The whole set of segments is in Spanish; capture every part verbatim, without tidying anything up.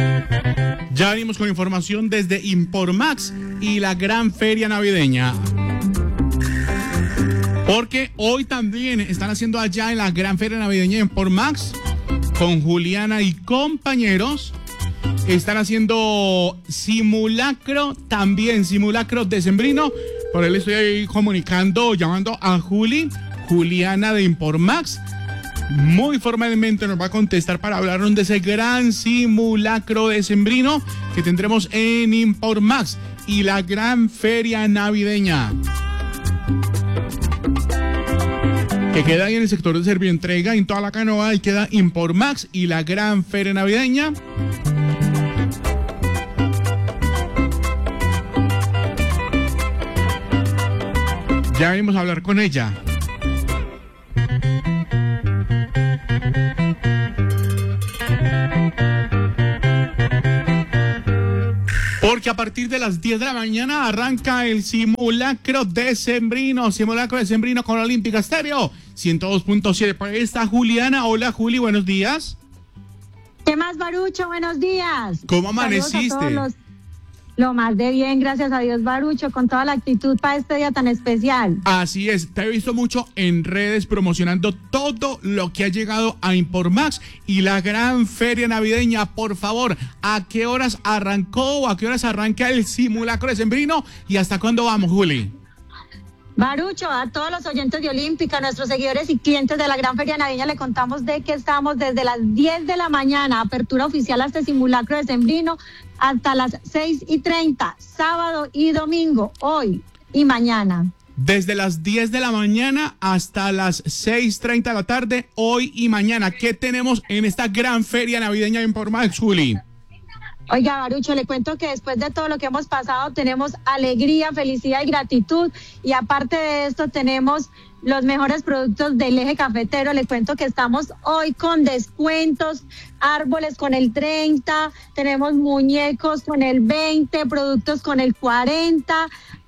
Ya venimos con información desde Impormax y la gran feria navideña. Porque hoy también están haciendo allá en la gran feria navideña en Impormax con Juliana y compañeros. Están haciendo simulacro, también simulacro decembrino. Por él estoy ahí comunicando, llamando a Juli, Juliana de Impormax. Muy formalmente nos va a contestar para hablarnos de ese gran simulacro decembrino que tendremos en Impormax y la gran feria navideña, que queda ahí en el sector de Servientrega, en toda la Canoa, y queda Impormax y la gran feria navideña. Ya venimos a hablar con ella. Porque a partir de las diez de la mañana arranca el simulacro decembrino, simulacro decembrino con Olímpica Estéreo ciento dos punto siete. Por ahí está Juliana. Hola, Juli, buenos días. ¿Qué más, Barucho? Buenos días. ¿Cómo amaneciste? Los... Lo más de bien, gracias a Dios, Barucho, con toda la actitud para este día tan especial. Así es, te he visto mucho en redes promocionando todo lo que ha llegado a Impormax y la gran feria navideña. Por favor, ¿a qué horas arrancó o a qué horas arranca el simulacro decembrino y hasta cuándo vamos, Juli? Barucho, a todos los oyentes de Olímpica, nuestros seguidores y clientes de la gran feria navideña, le contamos de que estamos desde las diez de la mañana, apertura oficial a este simulacro decembrino, hasta las seis y treinta, sábado y domingo, hoy y mañana. Desde las diez de la mañana hasta las seis y treinta de la tarde, hoy y mañana. ¿Qué tenemos en esta gran feria navideña en Impormax, Juli? Oiga, Barucho, le cuento que después de todo lo que hemos pasado tenemos alegría, felicidad y gratitud, y aparte de esto tenemos los mejores productos del eje cafetero. Le cuento que estamos hoy con descuentos, árboles con el treinta, tenemos muñecos con el veinte, productos con el cuarenta,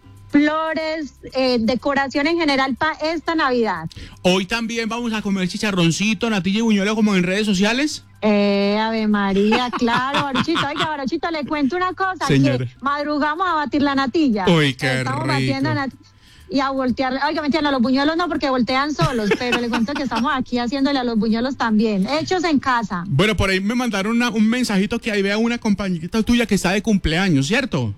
flores, eh, decoración en general para esta Navidad. Hoy también vamos a comer chicharroncito, natilla y buñuelo como en redes sociales. Eh, Ave María, claro, Baruchito. Oiga, Baruchito, le cuento una cosa, Señor. Que madrugamos a batir la natilla. Uy, qué estamos rico. Batiendo nat- y a voltear, oiga, mentira, los buñuelos no, porque voltean solos, pero le cuento que estamos aquí haciéndole a los buñuelos también, hechos en casa. Bueno, por ahí me mandaron una, un mensajito que ahí vea una compañerita tuya que está de cumpleaños, ¿cierto?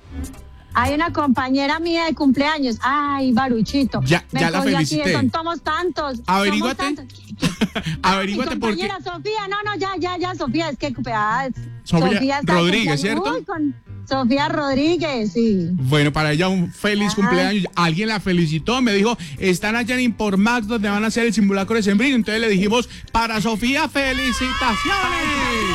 Hay una compañera mía de cumpleaños. Ay, Baruchito. Ya, me ya la felicité. Aquí, son, somos tantos. Averíguate. Somos tantos. Averíguate ah, mi porque... compañera Sofía, no, no, ya, ya, ya, Sofía, es que... Ah, Sofía, Sofía está Rodríguez, ¿cierto? Uy, con Sofía Rodríguez, sí. Bueno, para ella un feliz Ajá. cumpleaños. Alguien la felicitó, me dijo, están allá en Impormax donde van a hacer el simulacro decembrino. Entonces le dijimos, para Sofía, felicitaciones.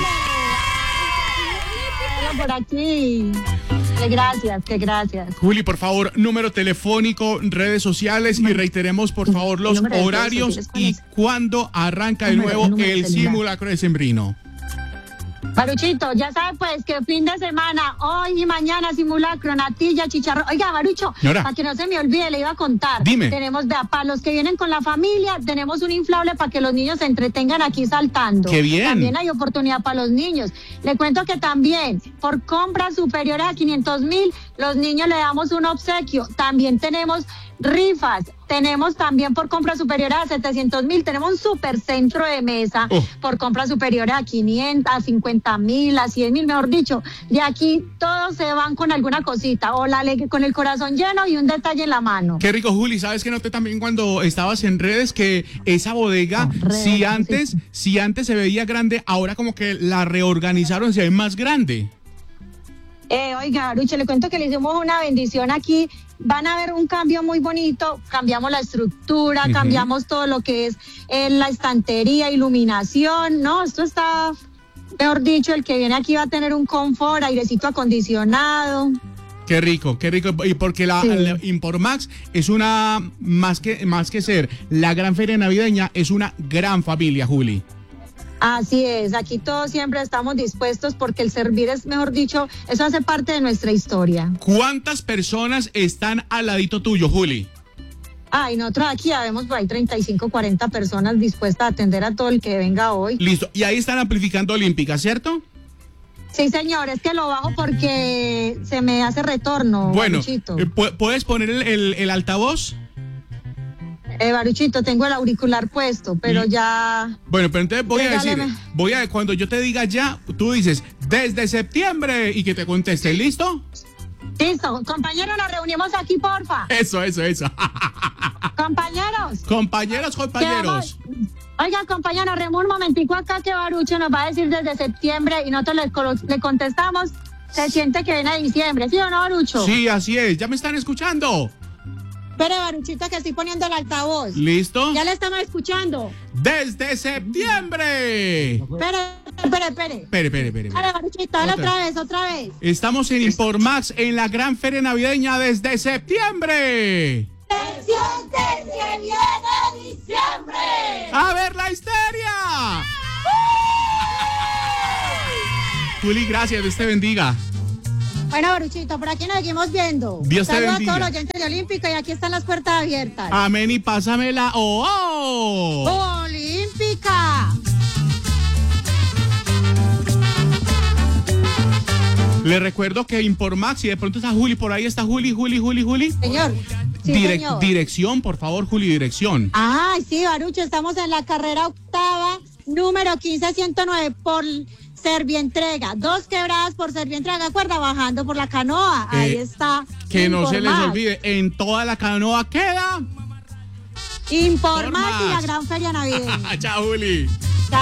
Por aquí. Que gracias, que gracias. Juli, por favor, número telefónico, redes sociales y reiteremos, por favor, los horarios y cuándo arranca de nuevo el simulacro decembrino. Baruchito, ya sabes pues que fin de semana, hoy y mañana simulacro, natilla, chicharrón. Oiga, Barucho, Señora. para que no se me olvide, le iba a contar. Dime. Tenemos, vea, para los que vienen con la familia, tenemos un inflable para que los niños se entretengan aquí saltando. ¡Qué bien! También hay oportunidad para los niños. Le cuento que también, por compras superiores a quinientos mil, los niños le damos un obsequio. También tenemos rifas. Tenemos también por compras superiores a setecientos mil, tenemos un supercentro de mesa oh. por compras superiores a quinientos, a cincuenta mil, a cien mil, mejor dicho. De aquí todos se van con alguna cosita, o la con el corazón lleno y un detalle en la mano. Qué rico, Juli. ¿Sabes que noté también cuando estabas en redes que esa bodega, Oh, redes, si antes, sí. si antes se veía grande, ahora como que la reorganizaron, se ve más grande? Eh, oiga, Barucho, le cuento que le hicimos una bendición aquí. Van a ver un cambio muy bonito. Cambiamos la estructura, uh-huh. cambiamos todo lo que es eh, la estantería, iluminación. No, esto está, mejor dicho, el que viene aquí va a tener un confort, airecito acondicionado. Qué rico, qué rico. Y porque la, sí. la Impormax es una, más que, más que ser la gran feria navideña, es una gran familia, Juli. Así es, aquí todos siempre estamos dispuestos porque el servir es, mejor dicho, eso hace parte de nuestra historia. ¿Cuántas personas están al ladito tuyo, Juli? Ay, nosotros aquí ya vemos por ahí treinta y cinco, cuarenta personas dispuestas a atender a todo el que venga hoy. Listo, y ahí están amplificando Olímpica, ¿cierto? Sí, señor, es que lo bajo porque se me hace retorno. Bueno, Baruchito. eh, pu- ¿puedes poner el, el, el altavoz? Eh, Baruchito, tengo el auricular puesto, pero Y- ya... Bueno, pero entonces voy a decir, Regáleme. voy a, cuando yo te diga ya, tú dices, desde septiembre, y que te conteste, ¿listo? Listo, compañeros, nos reunimos aquí, porfa. Eso, eso, eso. Compañeros. Compañeros, compañeros. Quedamos- Oiga, compañero, remo un momentico acá que Barucho nos va a decir desde septiembre y nosotros le, colo- le contestamos, se siente que viene a diciembre, ¿sí o no, Barucho? Sí, así es, ya me están escuchando. Espere, Baruchito, que estoy poniendo el altavoz. ¿Listo? Ya le estamos escuchando. Desde septiembre. Espere, espere, espere. Espere, espere, espere. Dale, Baruchito, dale Otra. otra vez, otra vez. Estamos en Impormax en la gran feria navideña desde septiembre. Se siente que viene diciembre. ¡A ver la histeria! Juli, gracias, Dios te bendiga. Bueno, Baruchito, por aquí nos seguimos viendo. Dios te Saludos bendiga. a todos los oyentes de Olímpica y aquí están las puertas abiertas. Amén y pásamela. ¡Oh! oh. ¡Olímpica! Le recuerdo que Impormax, y de pronto está Juli, por ahí está Juli, Juli, Juli, Juli. Señor. Sí, Direc- señor. Dirección, por favor, Juli, dirección. Ay, sí, Barucho, estamos en la carrera octava, número quince ciento nueve por Servientrega. Dos quebradas por Servientrega, ¿acuerda? Bajando por la canoa. Ahí Eh, está. Que no se les Impormax. olvide, en toda la canoa queda. Impormax y la Impormax. gran feria navideña. Chao, Juli.